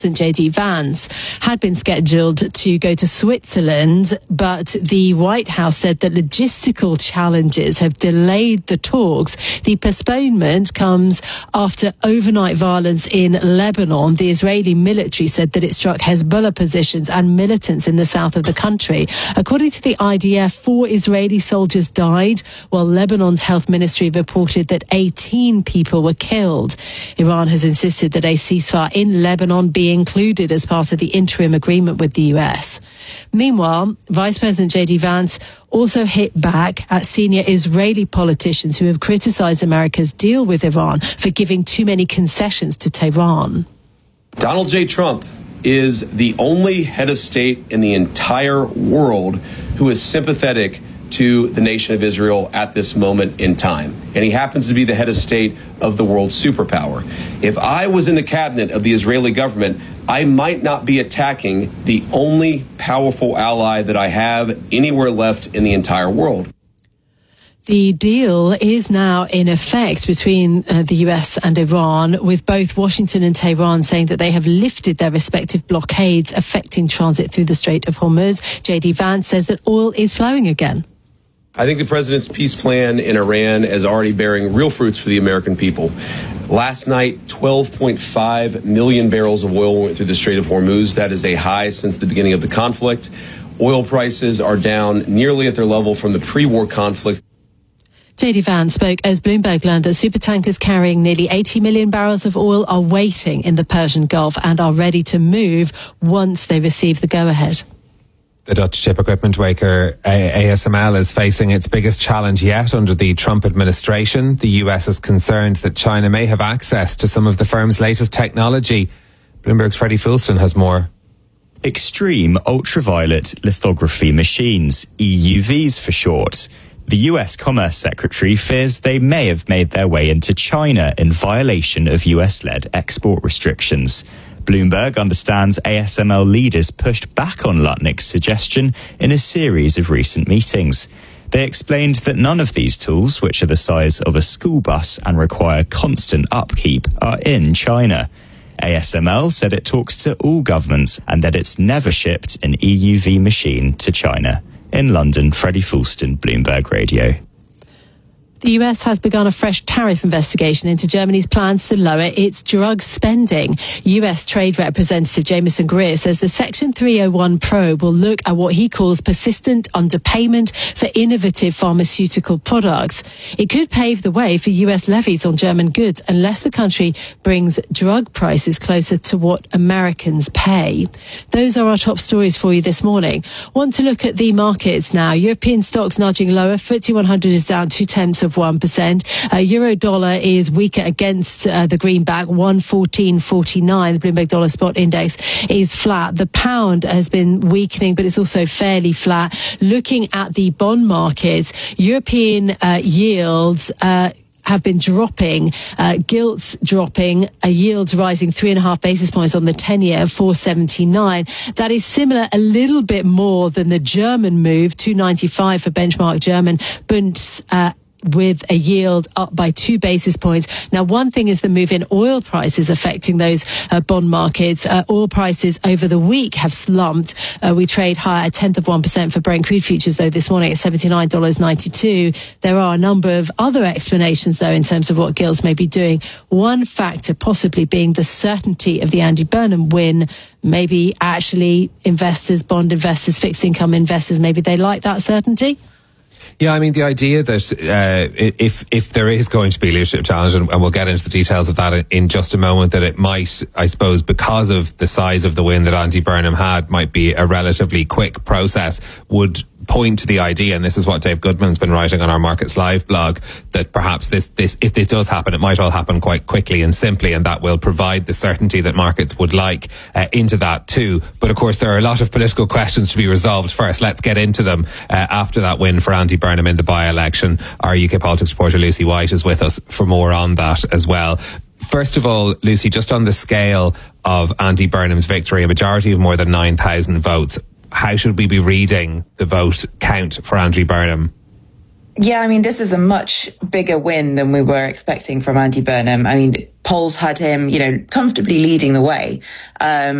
J.D. Vance had been scheduled to go to Switzerland, but the White House said that logistical challenges have delayed the talks. The postponement comes after overnight violence in Lebanon. The Israeli military said that it struck Hezbollah positions and militants in the south of the country. According to the IDF, 4 Israeli soldiers died, while Lebanon's health ministry reported that 18 people were killed. Iran has insisted that a ceasefire in Lebanon be included as part of the interim agreement with the US. Meanwhile, Vice President J.D. Vance also hit back at senior Israeli politicians who have criticized America's deal with Iran for giving too many concessions to Tehran. Donald J. Trump is the only head of state in the entire world who is sympathetic to the nation of Israel at this moment in time. And he happens to be the head of state of the world's superpower. If I was in the cabinet of the Israeli government, I might not be attacking the only powerful ally that I have anywhere left in the entire world. The deal is now in effect between the US and Iran, with both Washington and Tehran saying that they have lifted their respective blockades affecting transit through the Strait of Hormuz. J.D. Vance says that oil is flowing again. I think the president's peace plan in Iran is already bearing real fruits for the American people. Last night, 12.5 million barrels of oil went through the Strait of Hormuz. That is a high since the beginning of the conflict. Oil prices are down nearly at their level from the pre-war conflict. J.D. Vance spoke as Bloomberg learned that supertankers carrying nearly 80 million barrels of oil are waiting in the Persian Gulf and are ready to move once they receive the go-ahead. The Dutch chip equipment maker ASML is facing its biggest challenge yet under the Trump administration. The US is concerned that China may have access to some of the firm's latest technology. Bloomberg's Freddie Fulston has more. Extreme ultraviolet lithography machines, EUVs for short. The US Commerce Secretary fears they may have made their way into China in violation of US-led export restrictions. Bloomberg understands ASML leaders pushed back on Lutnick's suggestion in a series of recent meetings. They explained that none of these tools, which are the size of a school bus and require constant upkeep, are in China. ASML said it talks to all governments and that it's never shipped an EUV machine to China. In London, Freddie Fulston, Bloomberg Radio. The US has begun a fresh tariff investigation into Germany's plans to lower its drug spending. US Trade Representative Jameson Greer says the Section 301 probe will look at what he calls persistent underpayment for innovative pharmaceutical products. It could pave the way for US levies on German goods unless the country brings drug prices closer to what Americans pay. Those are our top stories for you this morning. Want to look at the markets now. European stocks nudging lower. FTSE 100 is down 0.2%. Euro dollar is weaker against the greenback, 114.49. The Bloomberg Dollar Spot Index is flat. The pound has been weakening, but it's also fairly flat. Looking at the bond markets, European yields have been dropping, gilts dropping, yields rising 3.5 basis points on the 10-year, 4.79. That is similar a little bit more than the German move, 2.95 for benchmark German Bunds, with a yield up by 2 basis points. Now, one thing is the move in oil prices affecting those bond markets. Oil prices over the week have slumped. We trade higher, 0.1% for Brent crude futures, though, this morning at $79.92. There are a number of other explanations, though, in terms of what gilts may be doing. One factor possibly being the certainty of the Andy Burnham win. Maybe actually investors, bond investors, fixed income investors, maybe they like that certainty. Yeah, I mean, the idea that if there is going to be a leadership challenge, and we'll get into the details of that in just a moment, that it might, I suppose, because of the size of the win that Andy Burnham had, might be a relatively quick process, would point to the idea, and this is what Dave Goodman's been writing on our Markets Live blog, that perhaps this if this does happen, it might all happen quite quickly and simply, and that will provide the certainty that markets would like into that too. But of course, there are a lot of political questions to be resolved first. Let's get into them after that win for Andy Burnham in the by-election. Our UK politics reporter Lucy White is with us for more on that as well. First of all, Lucy, just on the scale of Andy Burnham's victory, a majority of more than 9,000 votes, how should we be reading the vote count for Andy Burnham? Yeah, I mean, this is a much bigger win than we were expecting from Andy Burnham. I mean, polls had him, comfortably leading the way.